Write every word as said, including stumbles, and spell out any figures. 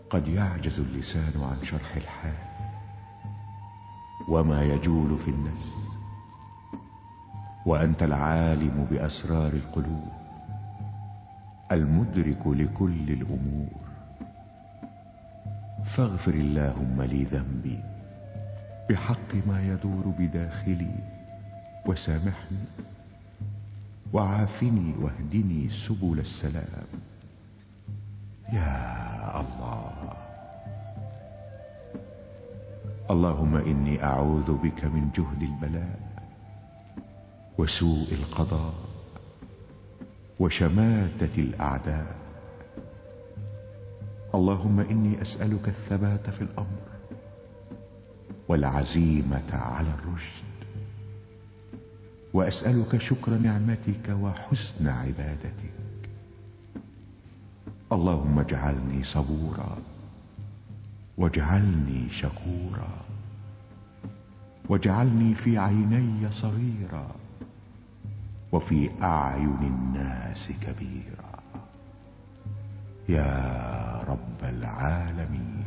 قد يعجز اللسان عن شرح الحال وما يجول في النفس، وأنت العالم بأسرار القلوب المدرك لكل الأمور. فاغفر اللهم لي ذنبي بحق ما يدور بداخلي، وسامحني وعافني واهدني سبل السلام. يا الله. اللهم إني أعوذ بك من جهد البلاء وسوء القضاء وشماتة الأعداء. اللهم إني أسألك الثبات في الأمر والعزيمة على الرشد، وأسألك شكر نعمتك وحسن عبادتك. اللهم اجعلني صبورا واجعلني شكورا واجعلني في عيني صغيرا وفي أعين الناس كبيرا يا رب العالمين.